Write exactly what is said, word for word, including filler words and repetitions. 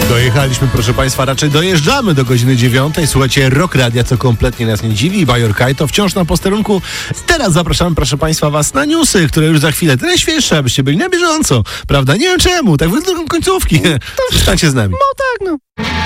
Dojechaliśmy, proszę Państwa, raczej dojeżdżamy do godziny dziewiątej. Słuchajcie, Rock Radia, co kompletnie nas nie dziwi. Bajor Kajto wciąż na posterunku. Teraz zapraszamy, proszę Państwa, Was na newsy, które już za chwilę, te najświeższe, abyście byli na bieżąco. Prawda? Nie wiem czemu, tak wyglądają końcówki. Zostańcie z nami. No tak, no.